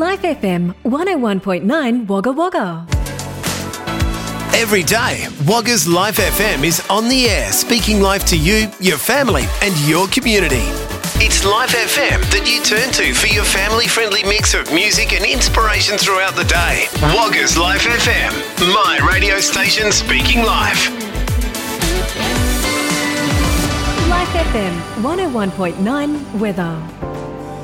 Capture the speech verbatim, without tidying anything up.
Life F M one oh one point nine Wagga Wagga. Every day, Wagga's Life F M is on the air, speaking life to you, your family and your community. It's Life F M that you turn to for your family-friendly mix of music and inspiration throughout the day. Wagga's Life F M, my radio station speaking life. Life F M one oh one point nine weather.